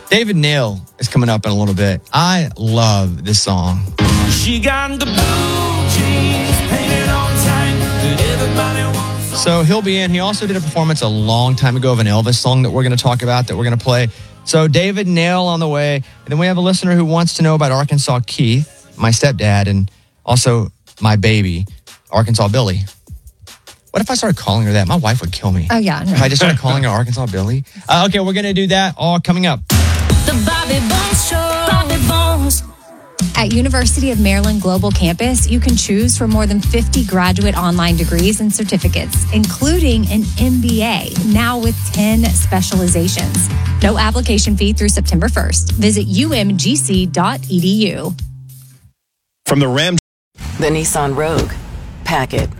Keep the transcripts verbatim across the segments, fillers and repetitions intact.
David Neal is coming up in a little bit. I love this song. She got the blue jeans painted on tight that everybody wants. So he'll be in. He also did a performance a long time ago of an Elvis song that we're going to talk about, that we're going to play. So David Neal on the way. And then we have a listener who wants to know about Arkansas Keith, my stepdad, and also my baby, Arkansas Billy. What if I started calling her that? My wife would kill me. Oh, yeah. No. If I just started calling her Arkansas Billy. Uh, okay, we're going to do that all coming up. The Bobby Bones Show. Bobby Bones. At University of Maryland Global Campus, you can choose from more than fifty graduate online degrees and certificates, including an M B A, now with ten specializations. No application fee through September first. Visit u m g c dot e d u. From the Ram... The Nissan Rogue. Pack it.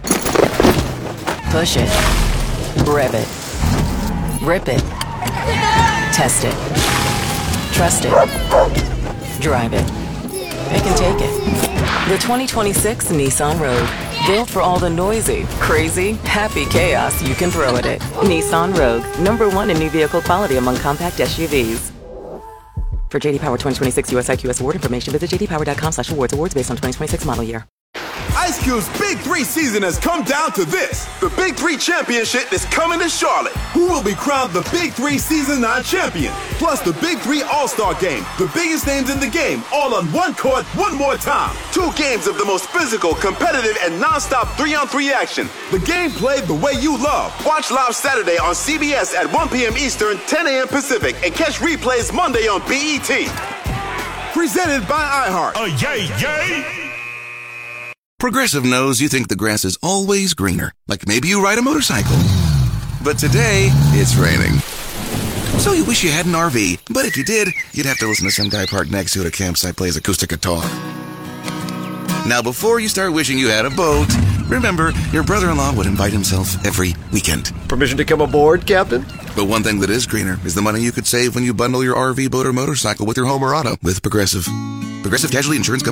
Push it. Rev it. Rip it. Test it. Trust it. Drive it. It can take it. The twenty twenty-six Nissan Rogue. Built for all the noisy, crazy, happy chaos you can throw at it. Nissan Rogue. Number one in new vehicle quality among compact S U Vs. For J D Power twenty twenty-six U S I Q S award information, visit j d power dot com slash awards. Awards based on twenty twenty-six model year. Ice Cube's Big Three season has come down to this. The Big Three Championship is coming to Charlotte. Who will be crowned the Big Three Season nine champion? Plus the Big Three All-Star Game. The biggest names in the game, all on one court, one more time. Two games of the most physical, competitive, and non-stop three-on-three action. The game played the way you love. Watch live Saturday on C B S at one p.m. Eastern, ten a.m. Pacific, and catch replays Monday on B E T. Presented by iHeart. Oh, yay, yay! Progressive knows you think the grass is always greener, like maybe you ride a motorcycle. But today, it's raining. So you wish you had an R V, but if you did, you'd have to listen to some guy parked next to you at a campsite plays acoustic guitar. Now, before you start wishing you had a boat, remember, your brother-in-law would invite himself every weekend. Permission to come aboard, Captain? But one thing that is greener is the money you could save when you bundle your R V, boat, or motorcycle with your home or auto with Progressive. Progressive Casualty Insurance Company.